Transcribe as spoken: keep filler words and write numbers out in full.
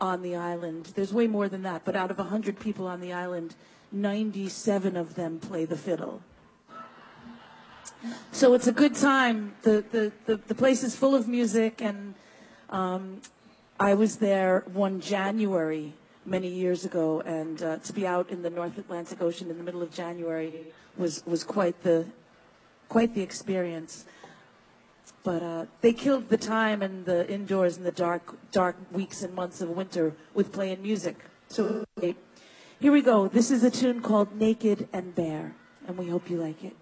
on the island. There's way more than that, but out of one hundred people on the island, ninety-seven of them play the fiddle. So it's a good time. The, the, the, the place is full of music, and um, I was there one January many years ago, and uh, to be out in the North Atlantic Ocean in the middle of January was, was quite the quite the experience. But uh, they killed the time and the indoors in the dark dark weeks and months of winter with playing music. So here we go. This is a tune called Naked and Bare, and we hope you like it.